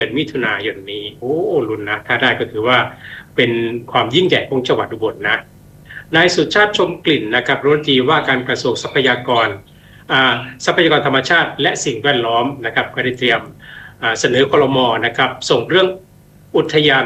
ดือนมิถุนายนนี้โอ้ลุ้นนะถ้าได้ก็ถือว่าเป็นความยิ่งใหญ่ของจังหวัดอุบลนะนายสุชาติชมกลิ่นนะครับรัฐมนตรีว่าการกระทรวงทรัพยากรธรรมชาติและสิ่งแวดล้อมนะครับก็ได้เตรียมเสนอครม.นะครับส่งเรื่องอุทยาน